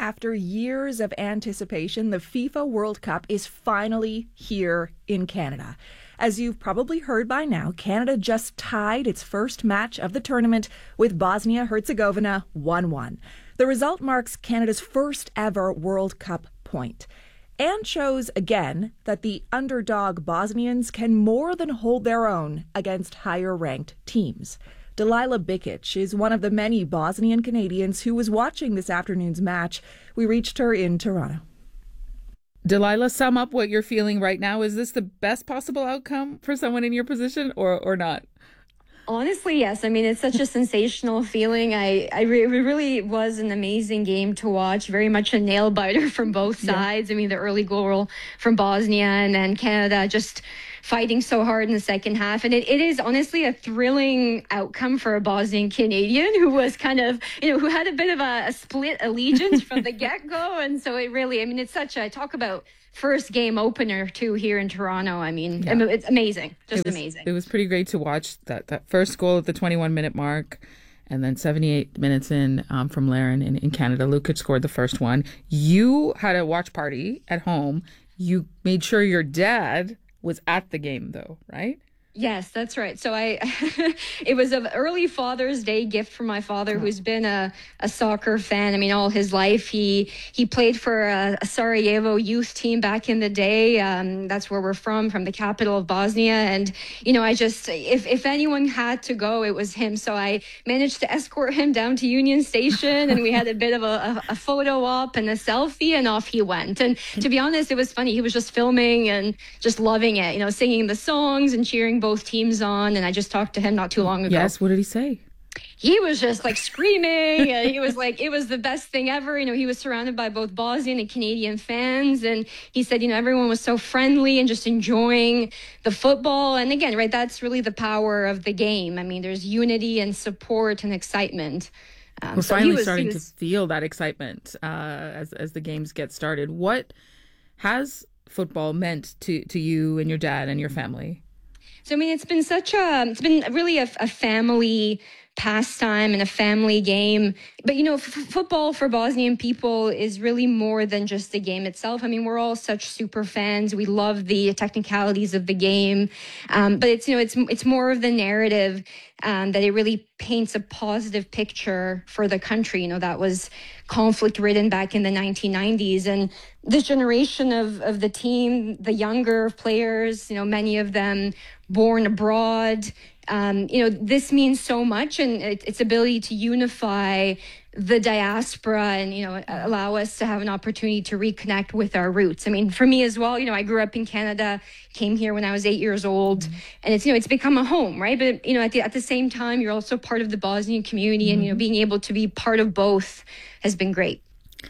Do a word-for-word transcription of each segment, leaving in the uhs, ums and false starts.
after years of anticipation, the FIFA World Cup is finally here in Canada. As you've probably heard by now, Canada just tied its first match of the tournament with Bosnia-Herzegovina one one. The result marks Canada's first ever World Cup point and shows again that the underdog Bosnians can more than hold their own against higher-ranked teams. Delilah Bikic is one of the many Bosnian Canadians who was watching this afternoon's match. We reached her in Toronto. Delilah, sum up what you're feeling right now. Is this the best possible outcome for someone in your position or, or not? Honestly, yes. I mean, it's such a sensational feeling. I, I re- it really was an amazing game to watch. Very much a nail biter from both sides. Yeah. I mean, the early goal from Bosnia and then Canada just fighting so hard in the second half. And it, it is honestly a thrilling outcome for a Bosnian Canadian who was kind of, you know, who had a bit of a, a split allegiance from the get-go. And so it really, I mean, it's such a, talk about first game opener too here in Toronto. I mean, yeah. It's amazing, just it was, amazing. It was pretty great to watch that, that first goal at the twenty-one minute mark. And then seventy-eight minutes in um, from Laren in, in Canada, Lukic scored the first one. You had a watch party at home. You made sure your dad was at the game though, right? Yes, that's right. So I, it was an early Father's Day gift from my father, oh. who's been a, a soccer fan. I mean, all his life. He he played for a, a Sarajevo youth team back in the day. Um, that's where we're from, from the capital of Bosnia. And, you know, I just, if, if anyone had to go, it was him. So I managed to escort him down to Union Station and we had a bit of a, a, a photo op and a selfie and off he went. And to be honest, it was funny. He was just filming and just loving it, you know, singing the songs and cheering both teams on. And I just talked to him not too long ago. Yes, what did he say? He was just like screaming. And he was like, it was the best thing ever. You know, he was surrounded by both Bosnian and Canadian fans. And he said, you know, everyone was so friendly and just enjoying the football. And again, right, that's really the power of the game. I mean, there's unity and support and excitement. Um, We're so finally was, starting was... to feel that excitement uh, as as the games get started. What has football meant to, to you and your dad and your family? So, I mean, it's been such a, it's been really a, a family pastime and a family game. But, you know, f- football for Bosnian people is really more than just the game itself. I mean, we're all such super fans. We love the technicalities of the game. Um, but it's, you know, it's, it's more of the narrative um, that it really paints a positive picture for the country. You know, that was conflict ridden back in the nineteen nineties. And this generation of, of the team, the younger players, you know, many of them born abroad, um, you know, this means so much, and it, its ability to unify the diaspora and, you know, allow us to have an opportunity to reconnect with our roots. I mean, for me as well, you know, I grew up in Canada, came here when I was eight years old, mm-hmm. and it's, you know, it's become a home, right? But, you know, at the, at the same time, you're also part of the Bosnian community, mm-hmm. and, you know, being able to be part of both has been great.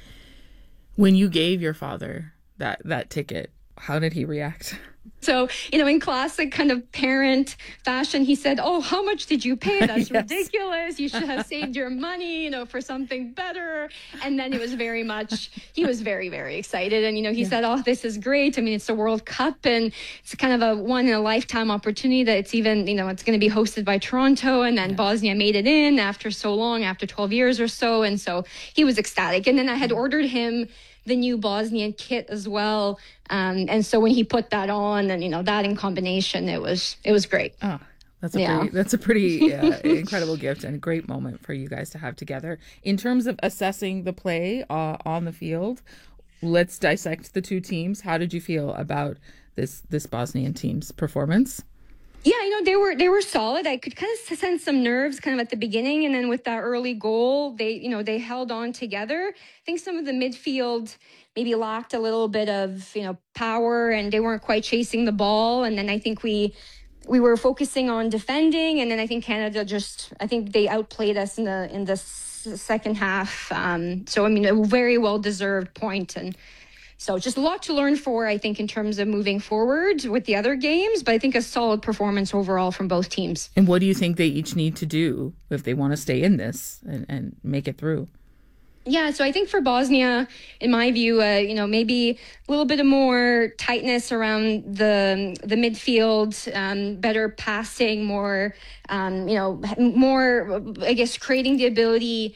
When you gave your father that, that ticket, how did he react? So, you know, in classic kind of parent fashion, he said, oh, how much did you pay? That's yes. ridiculous. You should have saved your money, you know, for something better. And then it was very much, he was very, very excited. And, you know, he yeah. said, oh, this is great. I mean, it's the World Cup and it's kind of a one in a lifetime opportunity that it's even, you know, it's going to be hosted by Toronto. And then yeah. Bosnia made it in after so long, after twelve years or so. And so he was ecstatic. And then I had ordered him the new Bosnian kit as well. Um, and so when he put that on and, you know, that in combination, it was, it was great. Oh, that's a yeah. pretty, that's a pretty uh, incredible gift and a great moment for you guys to have together. In terms of assessing the play uh, on the field, let's dissect the two teams. How did you feel about this, this Bosnian team's performance? Yeah, you know, they were they were solid. I could kind of sense some nerves kind of at the beginning. And then with that early goal, they, you know, they held on together. I think some of the midfield maybe lacked a little bit of, you know, power and they weren't quite chasing the ball. And then I think we we were focusing on defending. And then I think Canada just, I think they outplayed us in the in the s- second half. Um, so, I mean, a very well-deserved point. And so just a lot to learn for, I think, in terms of moving forward with the other games, but I think a solid performance overall from both teams. And what do you think they each need to do if they want to stay in this and, and make it through? Yeah, so I think for Bosnia, in my view, uh, you know, maybe a little bit of more tightness around the the midfield, um, better passing, more, um, you know, more, I guess, creating the ability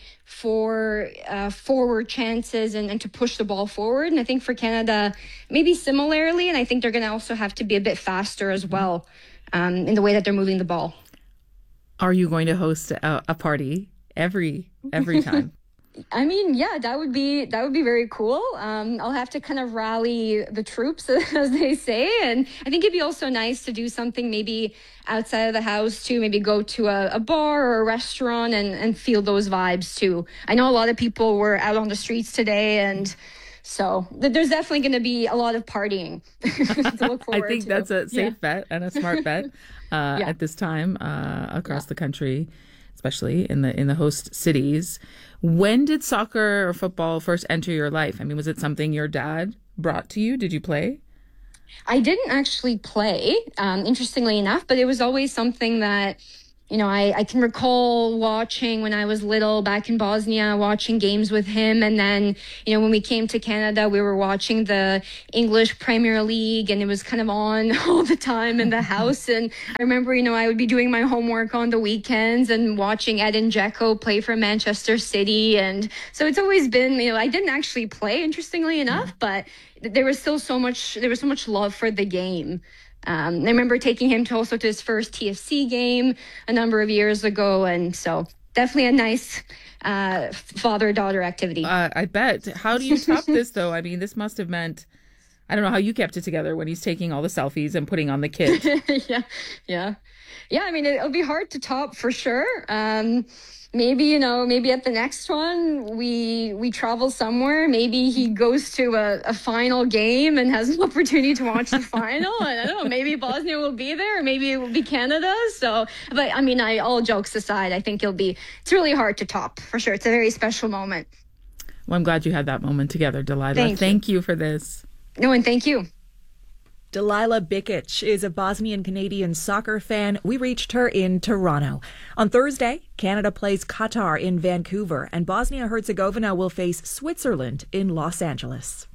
for uh, forward chances and, and to push the ball forward. And I think for Canada, maybe similarly, and I think they're going to also have to be a bit faster as well um, in the way that they're moving the ball. Are you going to host a, a party every every time? I mean, yeah, that would be that would be very cool. Um, I'll have to kind of rally the troops, as they say, and I think it'd be also nice to do something maybe outside of the house too. Maybe go to a, a bar or a restaurant and and feel those vibes too. I know a lot of people were out on the streets today, and so th- there's definitely going to be a lot of partying to look forward I think to. that's a safe yeah. bet and a smart bet uh, Yeah. at this time uh, across Yeah. the country, especially in the in the host cities. When did soccer or football first enter your life? I mean, was it something your dad brought to you? Did you play? I didn't actually play, um, interestingly enough, but it was always something that, you know, I, I can recall watching when I was little back in Bosnia, watching games with him. And then, you know, when we came to Canada, we were watching the English Premier League and it was kind of on all the time in the house. And I remember, you know, I would be doing my homework on the weekends and watching Edin Dzeko play for Manchester City. And so it's always been, you know, I didn't actually play, interestingly enough, but there was still so much, there was so much love for the game. Um, I remember taking him to also to his first T F C game a number of years ago. And so definitely a nice uh, father-daughter activity. Uh, I bet. How do you top this, though? I mean, this must have meant, I don't know how you kept it together when he's taking all the selfies and putting on the kid. yeah, yeah. Yeah, I mean, it'll be hard to top for sure. Um, maybe, you know, maybe at the next one we we travel somewhere. Maybe he goes to a, a final game and has an opportunity to watch the final. And I don't know, maybe Bosnia will be there, or maybe it will be Canada. So, but I mean, I all jokes aside, I think it'll be, it's really hard to top for sure. It's a very special moment. Well, I'm glad you had that moment together, Delilah. Thank you. Thank you for this. No, and thank you. Delilah Bikic is a Bosnian-Canadian soccer fan. We reached her in Toronto. On Thursday, Canada plays Qatar in Vancouver, and Bosnia-Herzegovina will face Switzerland in Los Angeles.